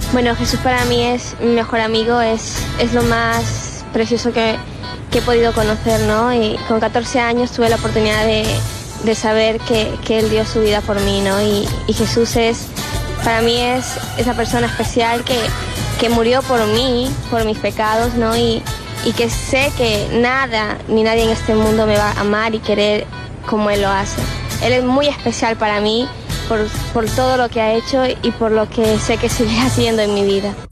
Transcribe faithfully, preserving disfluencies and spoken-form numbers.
Bueno, Jesús para mí es mi mejor amigo, es, es lo más precioso que, que he podido conocer, ¿no? Y con catorce años tuve la oportunidad de, de saber que, que Él dio su vida por mí, ¿no? Y, y Jesús es, para mí es esa persona especial que, que murió por mí, por mis pecados, ¿no? Y, y que sé que nada ni nadie en este mundo me va a amar y querer como Él lo hace. Él es muy especial para mí por, por todo lo que ha hecho y por lo que sé que seguirá haciendo en mi vida.